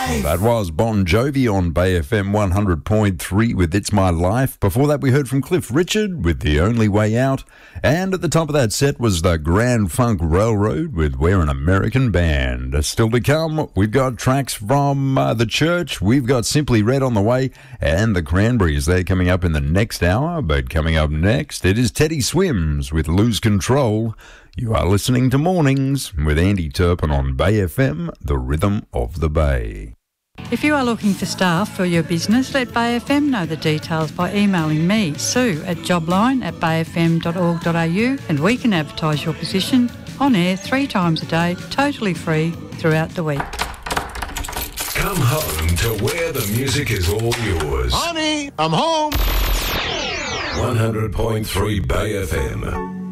That was Bon Jovi on Bay FM 100.3 with It's My Life. Before that, we heard from Cliff Richard with The Only Way Out. And at the top of that set was the Grand Funk Railroad with We're an American Band. Still to come, we've got tracks from The Church. We've got Simply Red on the way and the Cranberries. They're coming up in the next hour. But coming up next, it is Teddy Swims with Lose Control. You are listening to Mornings with Andy Turpin on Bay FM, the rhythm of the Bay. If you are looking for staff for your business, let Bay FM know the details by emailing me, Sue, at jobline@bayfm.org.au, and we can advertise your position on air 3 times a day, totally free throughout the week. Come home to where the music is all yours. Honey, I'm home. 100.3 Bay FM.